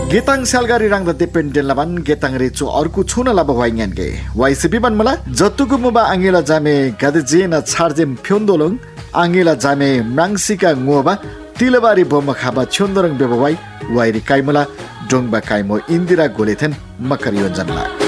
Getang salgari rang da dependent laban getang recu अर्को छुना ला बवाइङन गे वाइसिबी बनमला जत्तुगु मुबा आंगेला जामे गदजेना छार्जेम फ्योन्दोलङ आंगेला जामे म्रांसिका ngोबा तिलबारी बोम खाबा छुन्दरङ बेबवाइ वाइरी काइमला डोङबा काइमो इन्दिरा गोलेथन मकर योजनला